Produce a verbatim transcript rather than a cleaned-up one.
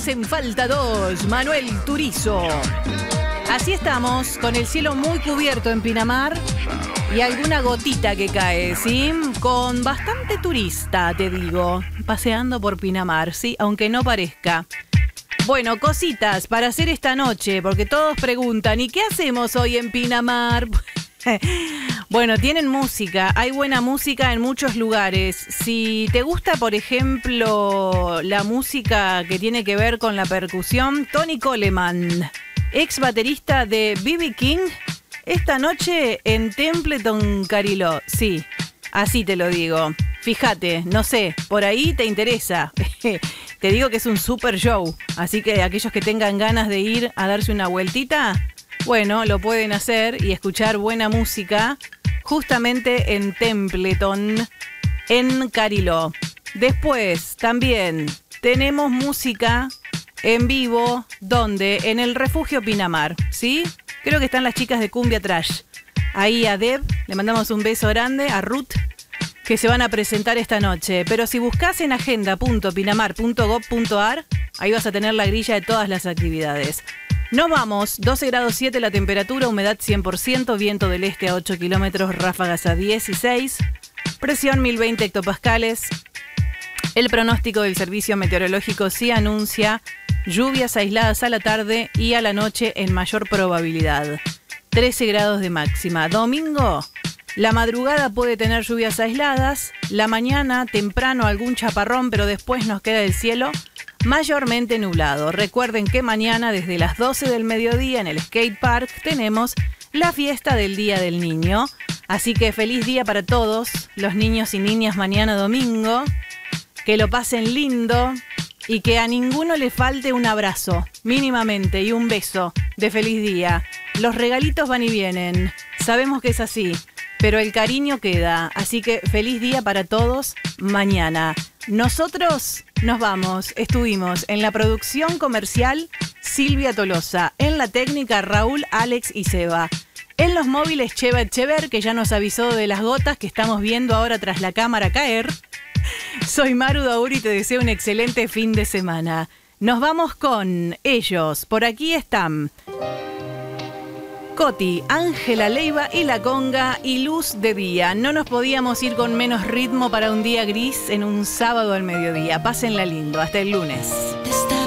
hacen falta dos. Manuel Turizo. Así estamos, con el cielo muy cubierto en Pinamar y alguna gotita que cae, ¿sí? Con bastante turista, te digo, paseando por Pinamar, ¿sí? Aunque no parezca. Bueno, cositas para hacer esta noche, porque todos preguntan, ¿y qué hacemos hoy en Pinamar? Bueno, tienen música, hay buena música en muchos lugares. Si te gusta, por ejemplo, la música que tiene que ver con la percusión, Tony Coleman, ex baterista de B B King, esta noche en Templeton Cariló. Sí, así te lo digo. Fíjate, no sé, por ahí te interesa. Te digo que es un super show, así que aquellos que tengan ganas de ir a darse una vueltita, bueno, lo pueden hacer y escuchar buena música justamente en Templeton, en Cariló. Después, también tenemos música en vivo, ¿dónde? En el Refugio Pinamar, ¿sí? Creo que están las chicas de Cumbia Trash. Ahí a Deb, le mandamos un beso grande, a Ruth, que se van a presentar esta noche. Pero si buscas en agenda punto pinamar punto gob punto ar, ahí vas a tener la grilla de todas las actividades. Nos vamos, doce grados siete la temperatura, humedad cien por ciento, viento del este a ocho kilómetros, ráfagas a dieciséis, presión mil veinte hectopascales. El pronóstico del servicio meteorológico sí anuncia lluvias aisladas a la tarde y a la noche en mayor probabilidad. trece grados de máxima. Domingo, la madrugada puede tener lluvias aisladas, la mañana temprano algún chaparrón, pero después nos queda el cielo mayormente nublado. Recuerden que mañana desde las doce del mediodía en el Skate Park tenemos la fiesta del Día del Niño. Así que feliz día para todos los niños y niñas mañana domingo. Que lo pasen lindo y que a ninguno le falte un abrazo, mínimamente, y un beso de feliz día. Los regalitos van y vienen, sabemos que es así, pero el cariño queda. Así que feliz día para todos mañana. Nosotros nos vamos, estuvimos en la producción comercial Silvia Tolosa, en la técnica Raúl, Alex y Seba, en los móviles Cheva Echever, que ya nos avisó de las gotas que estamos viendo ahora tras la cámara caer. Soy Maru Dauri y te deseo un excelente fin de semana. Nos vamos con ellos, por aquí están Coti, Ángela Leiva y La Conga y Luz de Día. No nos podíamos ir con menos ritmo para un día gris en un sábado al mediodía. Pásenla lindo. Hasta el lunes.